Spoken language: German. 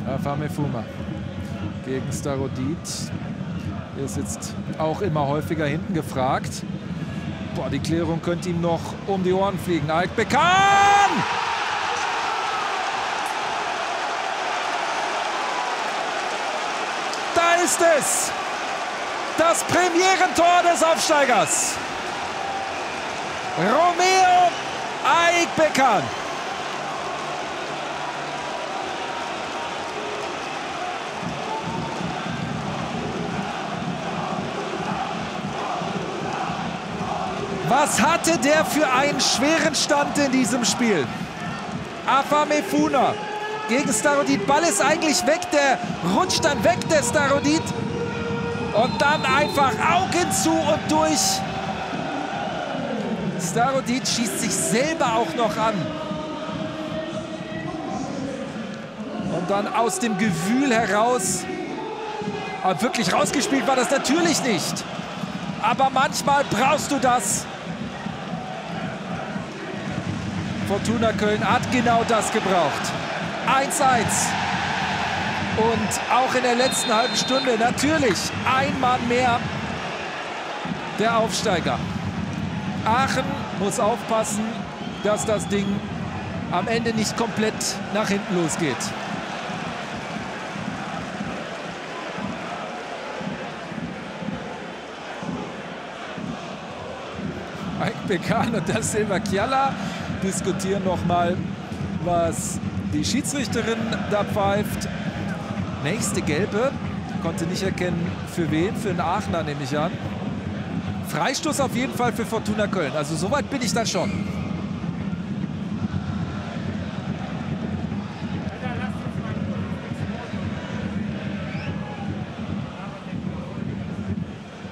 Afamefuma gegen Starodit. Er ist jetzt auch immer häufiger hinten gefragt. Boah, die Klärung könnte ihm noch um die Ohren fliegen. Aik Bekan! Da ist es! Das Premierentor des Aufsteigers. Romeo Aik Bekan. Was hatte der für einen schweren Stand in diesem Spiel? Afamefuna gegen Starodit. Ball ist eigentlich weg, der rutscht dann weg, der Starodit. Und dann einfach Augen zu und durch. Starodit schießt sich selber auch noch an. Und dann aus dem Gewühl heraus. Aber wirklich rausgespielt war das natürlich nicht. Aber manchmal brauchst du das. Fortuna Köln hat genau das gebraucht. 1:1. Und auch in der letzten halben Stunde natürlich ein Mann mehr der Aufsteiger. Aachen muss aufpassen, dass das Ding am Ende nicht komplett nach hinten losgeht. Aik Bekan und der Silva Kiala diskutieren nochmal, was die Schiedsrichterin da pfeift. Nächste Gelbe, konnte nicht erkennen, für wen, für einen Aachener nehme ich an. Freistoß auf jeden Fall für Fortuna Köln, also soweit bin ich dann schon.